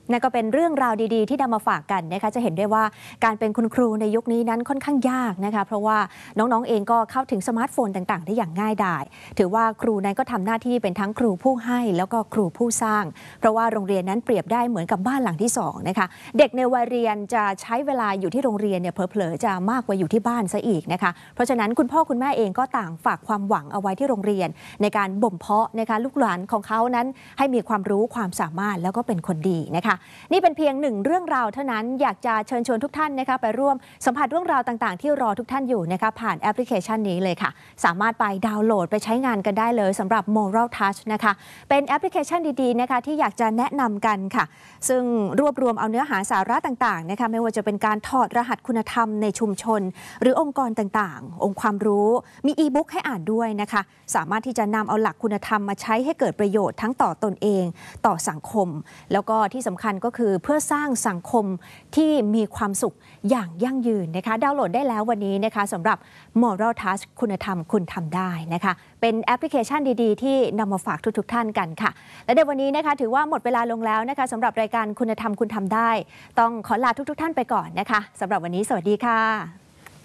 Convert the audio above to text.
นั่นก็เป็นเรื่องราวดีๆที่นำมาฝากกันนะคะจะเห็นได้ว่าการเป็นคุณครูในยุคนี้นั้นค่อนข้างยากนะคะเพราะว่าน้องๆเองก็เข้าถึงสมาร์ทโฟนต่างๆได้อย่างง่ายดายถือว่าครูนั้นก็ทำหน้าที่เป็นทั้งครูผู้ให้แล้วก็ครูผู้สร้างเพราะว่าโรงเรียนนั้นเปรียบได้เหมือนกับบ้านหลังที่2นะคะเด็กในวัยเรียนจะใช้เวลาอยู่ที่โรงเรียนเนี่ยเผลอๆจะมากกว่าอยู่ที่บ้านซะอีกนะคะเพราะฉะนั้นคุณพ่อคุณแม่เองก็ต่างฝากความหวังเอาไว้ที่โรงเรียนในการบ่มเพาะนะคะลูกหลานของเขานั้นให้มีความรู้ความสามารถแล้วก็เป็นคนดีนะคะนี่เป็นเพียงหนึ่งเรื่องราวเท่านั้นอยากจะเชิญชวนทุกท่านนะคะไปร่วมสัมผัสเรื่องราวต่างๆที่รอทุกท่านอยู่นะคะผ่านแอปพลิเคชันนี้เลยค่ะสามารถไปดาวน์โหลดไปใช้งานกันได้เลยสำหรับ Moral Touch นะคะเป็นแอปพลิเคชันดีๆนะคะที่อยากจะแนะนำกันค่ะซึ่งรวบรวมเอาเนื้อหาสาระต่างๆนะคะไม่ว่าจะเป็นการถอดรหัสคุณธรรมในชุมชนหรือองค์กรต่างๆองค์ความรู้มีอีบุ๊กให้อ่านด้วยนะคะสามารถที่จะนำเอาหลักคุณธรรมมาใช้ให้เกิดประโยชน์ทั้งต่อตนเองต่อสังคมแล้วก็ที่สำคัญก็คือเพื่อสร้างสังคมที่มีความสุขอย่างยั่งยืนนะคะดาวน์โหลดได้แล้ววันนี้นะคะสำหรับ Moral Touch คุณธรรมคุณทำได้นะคะเป็นแอปพลิเคชันดีๆที่นำมาฝากทุกๆท่านกันค่ะและในวันนี้นะคะถือว่าหมดเวลาลงแล้วนะคะสำหรับรายการคุณธรรมคุณทำได้ต้องขอลาทุกๆท่านไปก่อนนะคะสำหรับวันนี้สวัสดีค่ะ